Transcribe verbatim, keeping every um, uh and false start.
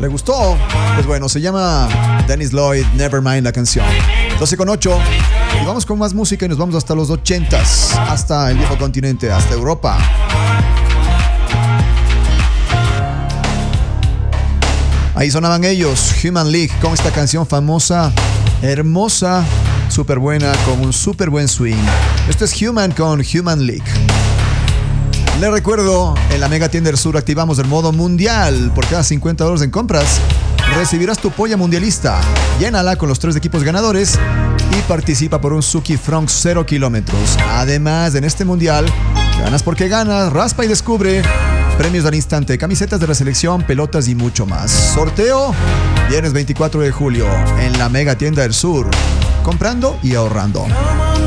¿Le gustó? Pues bueno, se llama Dennis Lloyd, Nevermind la canción. doce con ocho. Y vamos con más música y nos vamos hasta los ochentas, hasta el viejo continente, hasta Europa. Ahí sonaban ellos, Human League, con esta canción famosa, hermosa, súper buena, con un súper buen swing. Esto es Human con Human League. Les recuerdo, en la Mega Tienda del Sur activamos el modo mundial. Por cada cincuenta dólares en compras, recibirás tu polla mundialista. Llénala con los tres equipos ganadores y participa por un Suzuki Fronx cero kilómetros. Además, en este mundial, ganas porque ganas, raspa y descubre. Premios al instante, camisetas de la selección, pelotas y mucho más. Sorteo, viernes veinticuatro de julio, en la Mega Tienda del Sur. Comprando y ahorrando.